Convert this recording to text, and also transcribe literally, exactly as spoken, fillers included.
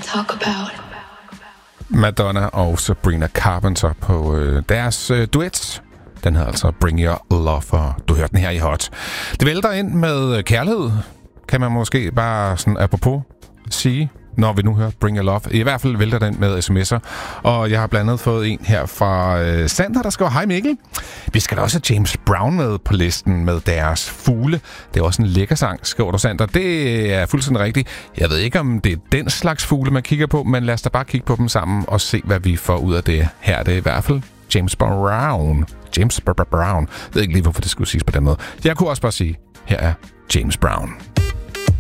talk about. Madonna og Sabrina Carpenter på øh, deres øh, duet. Den hedder altså Bring Your Love, og du hørte den her i Hot. Det vælter ind med kærlighed, kan man måske bare sådan apropos sige, når vi nu hører Bring Your Love. I hvert fald vælter den med sms'er. Og jeg har blandt andet fået en her fra øh, Sander, der skriver: Hej Mikkel. Vi skal da også have James Brown med på listen med deres fugle. Det er også en lækker sang, skriver du, Sander. Det er fuldstændig rigtigt. Jeg ved ikke, om det er den slags fugle, man kigger på, men lad os da bare kigge på dem sammen og se, hvad vi får ud af det. Her er det i hvert fald James Brown. James Brown. Jeg ved ikke lige, hvorfor det skulle siges på den måde. Jeg kunne også bare sige, her er James Brown.